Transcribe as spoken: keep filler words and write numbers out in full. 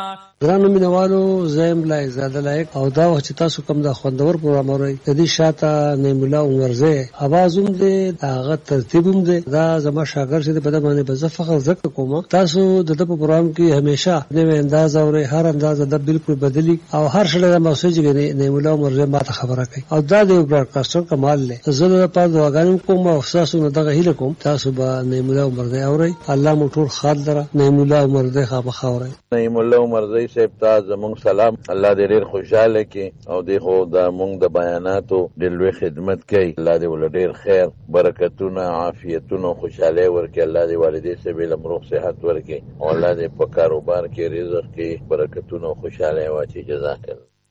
ګرانو مینوالو، زه یم لا زاده لایق او دا وخت چې تاسو کوم د خوندور پروګرام اورئ د دې شاته نعیم الله عمرزی اواز هم دی، هغه ترتیب هم دی. دا زما شاګرد چې دی، په ده باندې به زه فخر ذکر کوم. تاسو د ده په پروګرام کې همیشه نوی انداز اورئ، هر انداز د بالکل بدلی او هر شړی د محسوس چې نعیم الله عمرزی ماته خبره کوي او دا د یو براډکاسټر کمال دی. زه د لپاره دعاګانې کوم او تاسو نو دغه هیله کوم تاسو به نعیم الله عمرزی اورئ. الله مو ټول خال لره. نعیم الله عمرزی خامخا اورئ. نعیم الله عمرزی صاحب ته زمونږ سلام. الله دې ډېر خوشحاله کړي او دې خو د مونږ د بیاناتو ډېر لوی خدمت کوي. الله دې ول ډېر خیر برکتونه عافیتونه او خوشحالي ورکړي. الله دې والدې صاحب له روغ صحت ورکړي او الله دې په کاروبار کې رزق کې برکتونه او خوشحالي واچي. جزاک الله.